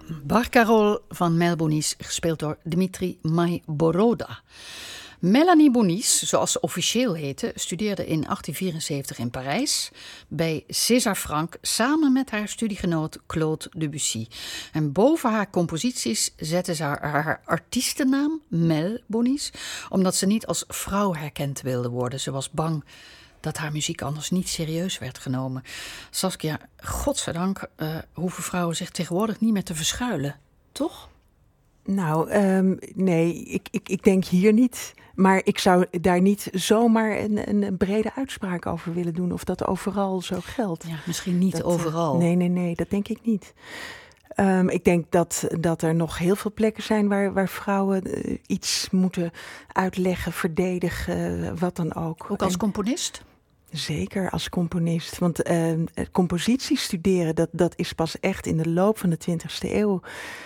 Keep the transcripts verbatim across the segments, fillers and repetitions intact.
Barcarolle van Mel Bonis, gespeeld door Dmitri Maï-Boroda. Melanie Bonis, zoals ze officieel heette, studeerde in achttien vierenzeventig in Parijs bij César Franck samen met haar studiegenoot Claude Debussy. En boven haar composities zette ze haar, haar artiestennaam, Mel Bonis, omdat ze niet als vrouw herkend wilde worden. Ze was bang dat haar muziek anders niet serieus werd genomen. Saskia, godzijdank uh, hoeven vrouwen zich tegenwoordig niet meer te verschuilen, toch? Nou, um, nee, ik, ik, ik denk hier niet. Maar ik zou daar niet zomaar een, een brede uitspraak over willen doen. Of dat overal zo geldt. Ja, misschien niet dat, overal. Nee, nee, nee, dat denk ik niet. Um, ik denk dat, dat er nog heel veel plekken zijn waar, waar vrouwen uh, iets moeten uitleggen, verdedigen, wat dan ook. Ook als en, componist? Zeker als componist. Want uh, compositie studeren, dat, dat is pas echt in de loop van de twintigste eeuw...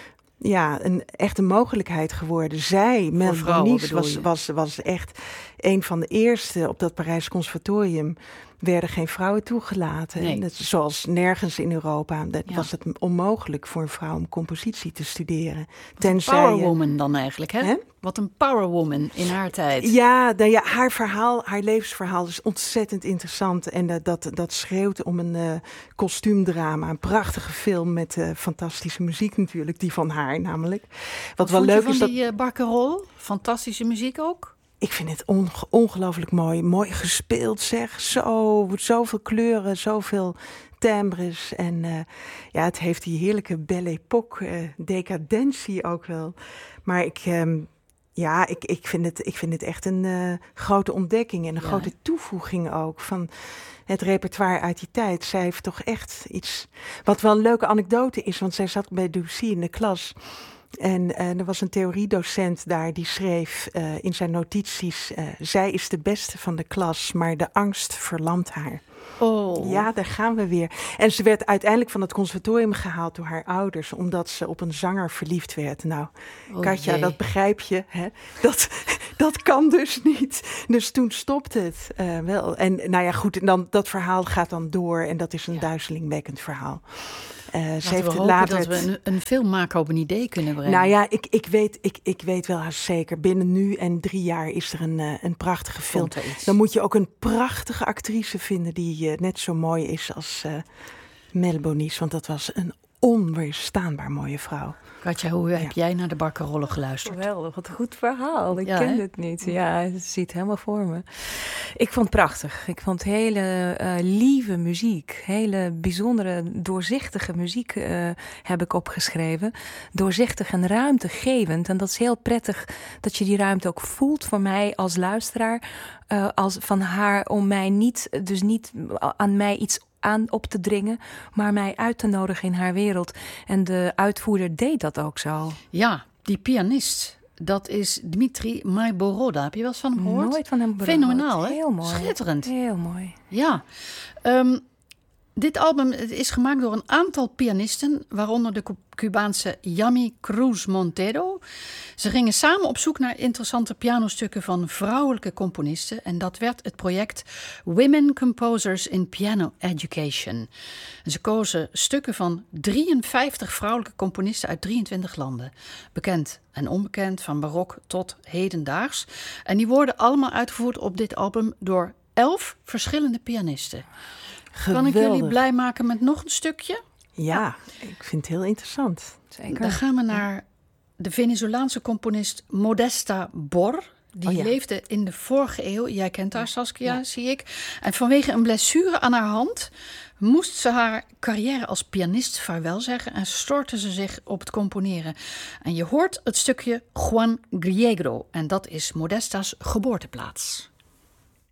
Ja, een echte mogelijkheid geworden. Zij, Mel Bonis, was, was, was echt een van de eerste op dat Parijs Conservatorium. Werden geen vrouwen toegelaten. Nee. Dat, zoals nergens in Europa. Dat ja. was het onmogelijk voor een vrouw om compositie te studeren. Wat tenzij een powerwoman dan eigenlijk, hè? hè? Wat een powerwoman in haar tijd. Ja, de, ja, haar verhaal, haar levensverhaal is ontzettend interessant. En uh, dat, dat schreeuwt om een uh, kostuumdrama. Een prachtige film met uh, fantastische muziek natuurlijk. Die van haar namelijk. Wat, Wat wel vond leuk je van is die dat... uh, Barcarolle? Fantastische muziek ook? Ik vind het on- ongelooflijk mooi. Mooi gespeeld zeg. Zo, zoveel kleuren, zoveel timbres. En uh, ja, het heeft die heerlijke belle époque uh, decadentie ook wel. Maar ik... Um, Ja, ik, ik, vind het, ik vind het echt een uh, grote ontdekking en een ja. grote toevoeging ook van het repertoire uit die tijd. Zij heeft toch echt iets, wat wel een leuke anekdote is, want zij zat bij Debussy in de klas. En uh, er was een theoriedocent daar die schreef uh, in zijn notities, uh, zij is de beste van de klas, maar de angst verlamt haar. Oh. Ja, daar gaan we weer. En ze werd uiteindelijk van het conservatorium gehaald door haar ouders, omdat ze op een zanger verliefd werd. Nou, oh, Katja, jee. dat begrijp je, hè? Dat, dat kan dus niet. Dus toen stopte het uh, wel. En nou ja, goed, en dan, dat verhaal gaat dan door en dat is een ja. duizelingwekkend verhaal. Uh, Laten ze heeft we hopen later dat we een, een filmmaker op een idee kunnen brengen. Nou ja, ik, ik, weet, ik, ik weet wel haast zeker. Binnen nu en drie jaar is er een, uh, een prachtige film. Dan moet je ook een prachtige actrice vinden die uh, net zo mooi is als uh, Mel Bonis. Want dat was een onweerstaanbaar mooie vrouw. Katja, hoe heb ja. jij naar de Barcarolle geluisterd? Geweldig, wat een goed verhaal. Ik ja, ken hè? het niet. Ja, het ziet helemaal voor me. Ik vond het prachtig. Ik vond hele uh, lieve muziek. Hele bijzondere, doorzichtige muziek uh, heb ik opgeschreven. Doorzichtig en ruimtegevend. En dat is heel prettig dat je die ruimte ook voelt voor mij als luisteraar. Uh, als van haar om mij niet, dus niet aan mij iets aan op te dringen, maar mij uit te nodigen in haar wereld. En de uitvoerder deed dat ook zo. Ja, die pianist, dat is Dmitri Maï-Boroda. Heb je wel eens van hem gehoord? Nooit van hem gehoord. Fenomenaal, hè? Heel mooi. Schitterend. Heel mooi. Ja. Um, dit album is gemaakt door een aantal pianisten, waaronder de Cubaanse Yami Cruz Montero. Ze gingen samen op zoek naar interessante pianostukken van vrouwelijke componisten. En dat werd het project Women Composers in Piano Education. En ze kozen stukken van drieënvijftig vrouwelijke componisten uit drieëntwintig landen. Bekend en onbekend, van barok tot hedendaags. En die worden allemaal uitgevoerd op dit album door elf verschillende pianisten. Geweldig. Kan ik jullie blij maken met nog een stukje? Ja, ik vind het heel interessant. Zeker. Dan gaan we naar de Venezolaanse componist Modesta Bor. Die oh ja. leefde in de vorige eeuw. Jij kent haar, Saskia, ja. zie ik. En vanwege een blessure aan haar hand moest ze haar carrière als pianist vaarwel zeggen en stortte ze zich op het componeren. En je hoort het stukje Juan Griegro. En dat is Modesta's geboorteplaats.